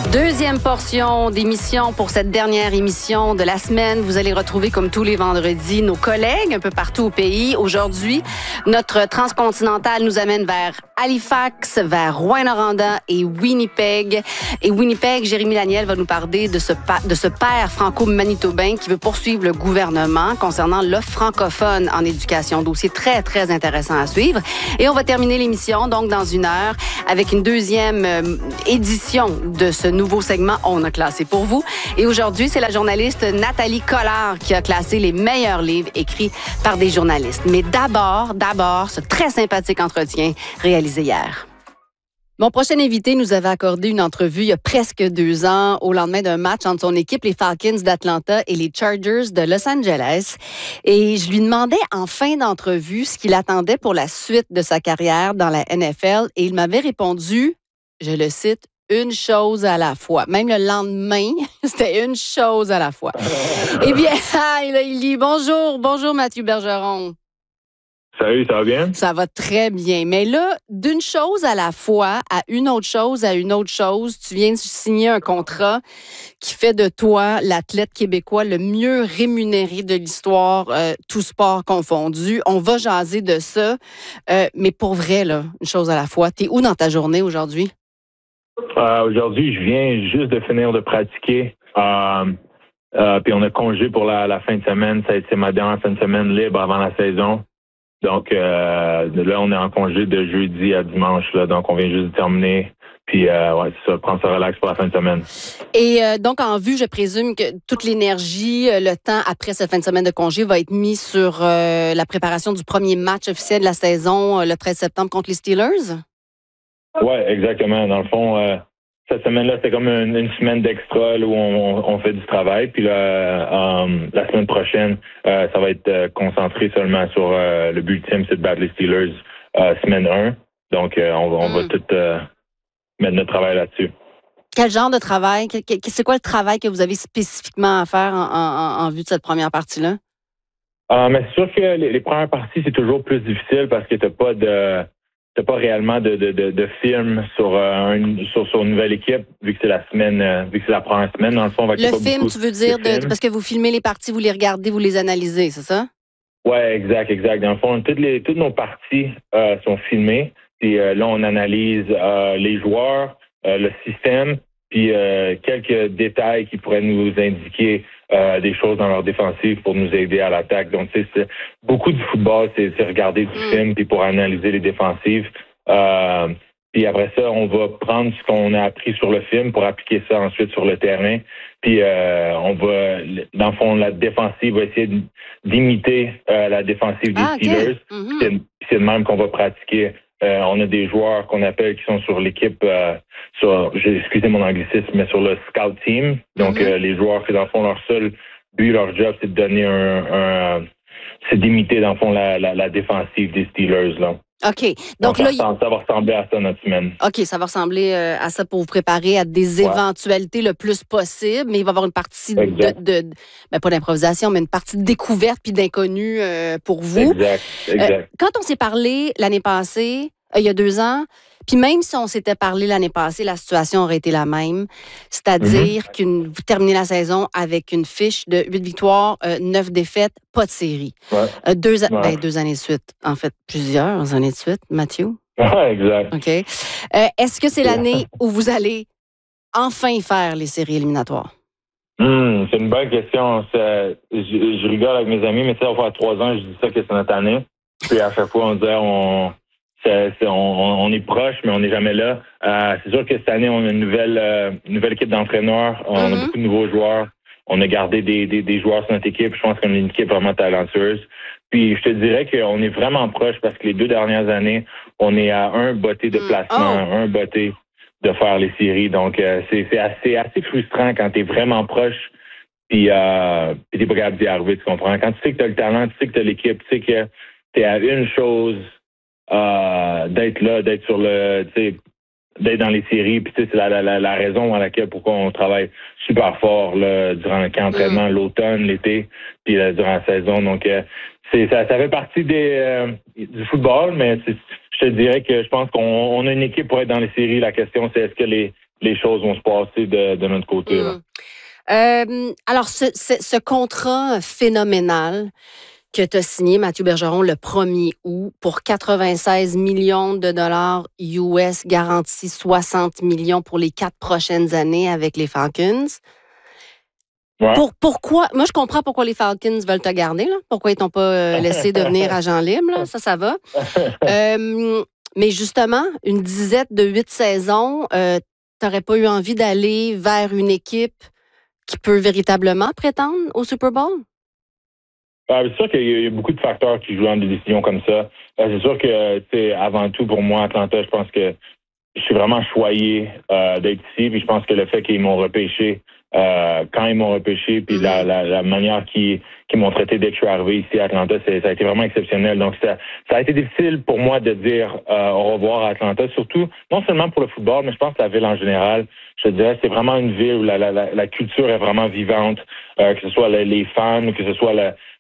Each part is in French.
Deuxième portion d'émission pour cette dernière émission de la semaine. Vous allez retrouver, comme tous les vendredis, nos collègues un peu partout au pays. Aujourd'hui, notre transcontinental nous amène vers Halifax, vers Rouyn-Noranda et Winnipeg. Et Winnipeg, Jérémy Daniel va nous parler de ce père franco-manitobain qui veut poursuivre le gouvernement concernant l'offre francophone en éducation. Dossier très, très intéressant à suivre. Et on va terminer l'émission, donc, dans une heure avec une deuxième édition de ce nouveau segment On a classé pour vous. Et aujourd'hui, c'est la journaliste Nathalie Collard qui a classé les meilleurs livres écrits par des journalistes. Mais d'abord, ce très sympathique entretien réalisé hier. Mon prochain invité nous avait accordé une entrevue il y a presque 2 ans au lendemain d'un match entre son équipe, les Falcons d'Atlanta et les Chargers de Los Angeles. Et je lui demandais en fin d'entrevue ce qu'il attendait pour la suite de sa carrière dans la NFL. Et il m'avait répondu, je le cite, une chose à la fois. Même le lendemain, c'était une chose à la fois. Eh bien, il dit bonjour Mathieu Bergeron. Salut, ça va bien? Ça va très bien. Mais là, d'une chose à la fois, à une autre chose, tu viens de signer un contrat qui fait de toi l'athlète québécois le mieux rémunéré de l'histoire, tout sport confondu. On va jaser de ça. Mais pour vrai, là, une chose à la fois. T'es où dans ta journée aujourd'hui? Aujourd'hui, je viens juste de finir de pratiquer. Puis on a congé pour la fin de semaine. C'est ma dernière fin de semaine libre avant la saison. Donc là, on est en congé de jeudi à dimanche. Là, donc on vient juste de terminer. Puis c'est ça, prendre ça relax pour la fin de semaine. Et donc en vue, je présume que toute l'énergie, le temps après cette fin de semaine de congé va être mis sur la préparation du premier match officiel de la saison le 13 septembre contre les Steelers? Oui, exactement. Dans le fond, cette semaine-là, c'est comme une semaine d'extra là, où on fait du travail. Puis là, la semaine prochaine, ça va être concentré seulement sur le but ultime, c'est de battre les Steelers semaine 1. Donc, on va tout mettre notre travail là-dessus. Quel genre de travail? C'est quoi le travail que vous avez spécifiquement à faire en vue de cette première partie-là? Mais c'est sûr que les premières parties, c'est toujours plus difficile parce que t'as pas réellement de film sur une nouvelle équipe, vu que c'est la semaine, vu que c'est la première semaine. Dans le fond, le film, tu veux dire, parce que vous filmez les parties, vous les regardez, vous les analysez, c'est ça? Oui, exact. Dans le fond, toutes nos parties sont filmées. Puis là, on analyse les joueurs, le système, puis quelques détails qui pourraient nous indiquer des choses dans leur défensive pour nous aider à l'attaque. Donc, c'est beaucoup du football, c'est regarder du film puis pour analyser les défensives. Puis après ça, on va prendre ce qu'on a appris sur le film pour appliquer ça ensuite sur le terrain. Puis on va, dans le fond, la défensive va essayer d'imiter la défensive des Steelers. Okay. C'est le même qu'on va pratiquer. On a des joueurs qu'on appelle qui sont sur l'équipe, excusez mon anglicisme, mais sur le scout team. Donc, les joueurs qui, dans le fond, leur seul but, leur job, c'est de donner c'est d'imiter, dans le fond, la défensive des Steelers, là. OK. Donc là, ça va ressembler à ça, notre semaine. OK, ça va ressembler à ça pour vous préparer à des éventualités le plus possible, mais il va y avoir une partie pas d'improvisation, mais une partie de découverte puis d'inconnu pour vous. Exact. Quand on s'est parlé l'année passée, il y a 2 ans, puis même si on s'était parlé l'année passée, la situation aurait été la même. C'est-à-dire que vous terminez la saison avec une fiche de 8 victoires, 9 défaites, pas de série. Ouais. 2 années de suite. En fait, plusieurs années de suite, Mathieu. Exact. OK. Est-ce que c'est l'année où vous allez enfin faire les séries éliminatoires? C'est une bonne question. Je rigole avec mes amis, mais ça va faire 3 ans, je dis ça que c'est notre année. Puis à chaque fois, on disait on est proche, mais on n'est jamais là. C'est sûr que cette année, on a une nouvelle équipe d'entraîneurs. On a beaucoup de nouveaux joueurs. On a gardé des joueurs sur notre équipe. Je pense qu'on est une équipe vraiment talentueuse. Puis je te dirais qu'on est vraiment proche parce que les 2 dernières années, on est à un botté de placement, un botté de faire les séries. Donc c'est assez frustrant quand tu es vraiment proche puis t'es pas capable d'y arriver, tu comprends? Quand tu sais que tu as le talent, tu sais que tu as l'équipe, tu sais que tu es à une chose d'être là, d'être sur d'être dans les séries, puis c'est la raison à laquelle pourquoi on travaille super fort là, durant le camp d'entraînement, l'automne, l'été, puis durant la saison. Donc ça fait partie du football, mais je te dirais que je pense qu'on a une équipe pour être dans les séries. La question, c'est est-ce que les les choses vont se passer de notre côté. Là. Alors, ce contrat phénoménal que tu as signé, Mathieu Bergeron, le 1er août pour 96 millions de dollars US, garantis 60 millions pour les 4 prochaines années avec les Falcons. Ouais. Pourquoi? Moi, je comprends pourquoi les Falcons veulent te garder. Là. Pourquoi ils t'ont pas laissé devenir agent libre. Là. Ça va. Mais justement, une disette de 8 saisons, t'aurais pas eu envie d'aller vers une équipe qui peut véritablement prétendre au Super Bowl? C'est sûr qu'il y a beaucoup de facteurs qui jouent dans des décisions comme ça. C'est sûr que, avant tout, pour moi, Atlanta, je pense que je suis vraiment choyé d'être ici. Puis je pense que le fait qu'ils m'ont repêché, quand ils m'ont repêché, puis la manière qu'ils m'ont traité dès que je suis arrivé ici à Atlanta, ça a été vraiment exceptionnel. Donc, ça a été difficile pour moi de dire au revoir à Atlanta, surtout, non seulement pour le football, mais je pense que la ville en général. Je te dirais, c'est vraiment une ville où la culture est vraiment vivante, que ce soit les fans, que ce soit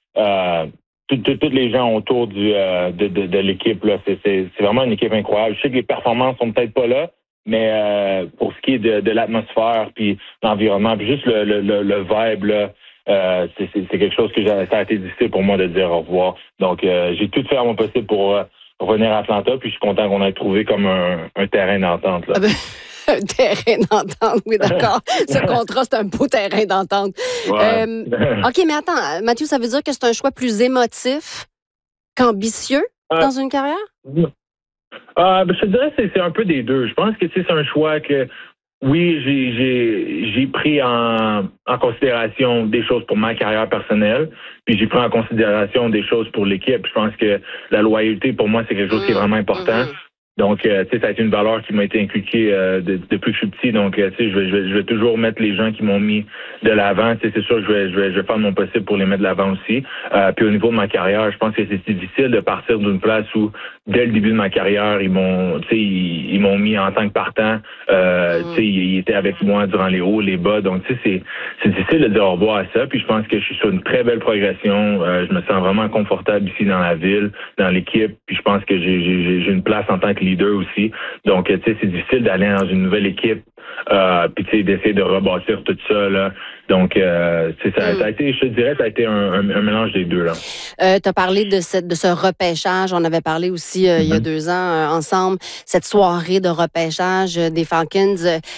tous les gens autour de l'équipe. Là. C'est vraiment une équipe incroyable. Je sais que les performances sont peut-être pas là, mais pour ce qui est de l'atmosphère, puis l'environnement, puis juste le vibe, là, c'est quelque chose que ça a été difficile pour moi de dire au revoir. Donc, j'ai tout fait à mon possible pour revenir à Atlanta, puis je suis content qu'on ait trouvé comme un terrain d'entente. Là. Un terrain d'entente, oui, d'accord. Ce contrat, c'est un beau terrain d'entente. Ouais. OK, mais attends, Mathieu, ça veut dire que c'est un choix plus émotif qu'ambitieux dans une carrière? Je te dirais que c'est un peu des deux. Je pense que c'est un choix que, oui, j'ai pris en considération des choses pour ma carrière personnelle, puis j'ai pris en considération des choses pour l'équipe. Je pense que la loyauté, pour moi, c'est quelque chose qui est vraiment important. Donc, ça a été une valeur qui m'a été inculquée depuis que je suis petit. Donc, je vais toujours mettre les gens qui m'ont mis de l'avant. C'est sûr que je vais faire mon possible pour les mettre de l'avant aussi. Puis au niveau de ma carrière, je pense que c'est difficile de partir d'une place où, dès le début de ma carrière, ils m'ont mis en tant que partant. Ils étaient avec moi durant les hauts, les bas. Donc, c'est difficile de dire au revoir à ça. Puis je pense que je suis sur une très belle progression. Je me sens vraiment confortable ici dans la ville, dans l'équipe. Puis je pense que j'ai une place en tant que leader aussi. Donc, c'est difficile d'aller dans une nouvelle équipe puis d'essayer de rebâtir tout ça. Là. Donc, ça a été, je te dirais, ça a été un mélange des deux. Tu as parlé de ce repêchage. On avait parlé aussi il y a 2 ans ensemble. Cette soirée de repêchage des Falcons,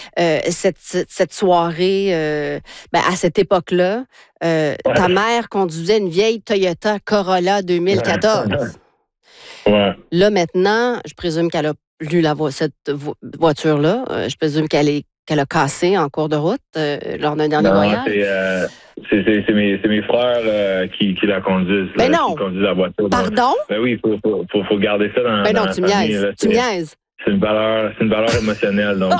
cette soirée, à cette époque-là, ta mère conduisait une vieille Toyota Corolla 2014. Ouais. Là, maintenant, je présume qu'elle a lu cette voiture-là. Je présume qu'elle a cassé en cours de route lors d'un dernier voyage. C'est mes frères qui la conduisent. Mais non! Qui conduisent la voiture. Pardon? Ben oui, il faut garder ça dans non, la tu famille. niaises. Tu niaises. C'est une valeur émotionnelle. Donc,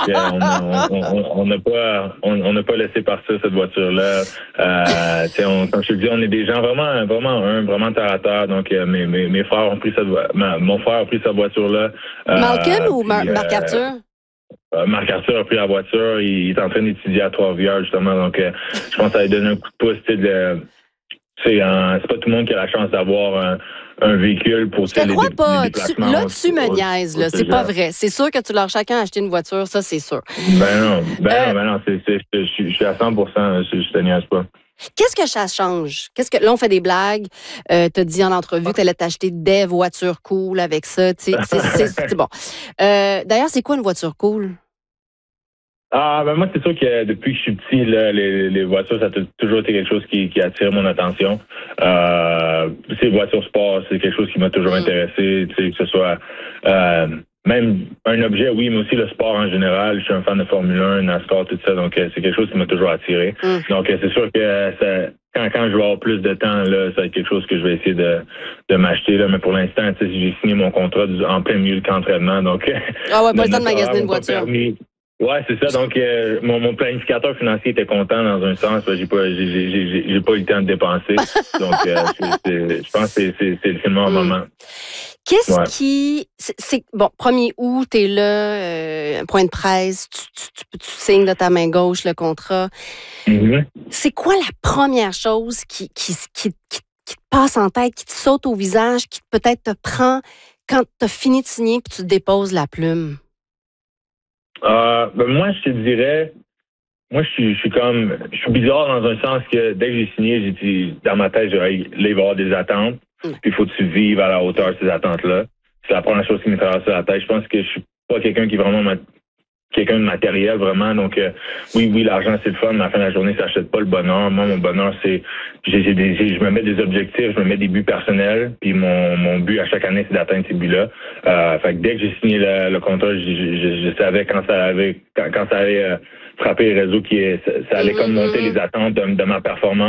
on n'a pas laissé partir cette voiture-là. Comme je te le dis, on est des gens vraiment, vraiment vraiment terre à terre. Donc, mes frères ont pris mon frère a pris sa voiture-là. Malcolm ou Marc Arthur? Marc Arthur a pris la voiture. Il est en train d'étudier à Trois-Rivières, justement. Donc, je pense que ça va lui donner un coup de pouce. C'est pas tout le monde qui a la chance d'avoir un véhicule pour je te crois pas. déplacements. Tu me niaises, là. C'est pas vrai. C'est sûr que tu leur chacun acheté une voiture, ça, c'est sûr. Ben non. Je suis à 100%. Je te niaise pas. Qu'est-ce que ça change? Là, on fait des blagues. T'as dit en entrevue que t'allais t'acheter des voitures cool avec ça. C'est bon. D'ailleurs, c'est quoi une voiture cool? Moi, c'est sûr que depuis que je suis petit, là, les voitures, ça a toujours été quelque chose qui attire mon attention. Les voitures sport, c'est quelque chose qui m'a toujours intéressé, que ce soit même un objet, oui, mais aussi le sport en général. Je suis un fan de Formule 1, NASCAR, tout ça, donc c'est quelque chose qui m'a toujours attiré. Donc, c'est sûr que quand je vais avoir plus de temps, là, ça va être quelque chose que je vais essayer de m'acheter. Là, mais pour l'instant, j'ai signé mon contrat en plein milieu de l'entraînement. Donc, pas le temps de magasiner une voiture. Ouais, c'est ça. Donc, mon planificateur financier était content dans un sens. J'ai pas eu le temps de dépenser. Donc, je pense que c'est le moment. Qu'est-ce qui... Bon, 1er août, t'es là, point de presse, tu signes de ta main gauche le contrat. C'est quoi la première chose qui te passe en tête, qui te saute au visage, qui peut-être te prend quand t'as fini de signer puis tu déposes la plume? Moi, je te dirais, moi, je suis bizarre dans un sens que dès que j'ai signé, j'ai dit, dans ma tête, là, il va y avoir des attentes. Puis il faut que tu vives à la hauteur de ces attentes-là. C'est la première chose qui me traverse la tête. Je pense que je suis pas quelqu'un qui est vraiment quelqu'un de matériel, vraiment. Donc, oui, l'argent, c'est le fun, mais à la fin de la journée, ça n'achète pas le bonheur. Moi, mon bonheur, c'est, je me mets des objectifs, je me mets des buts personnels, puis mon but à chaque année, c'est d'atteindre ces buts-là. Fait que dès que j'ai signé le contrat, je savais quand ça allait frapper les réseaux, ça allait comme monter les attentes de ma performance.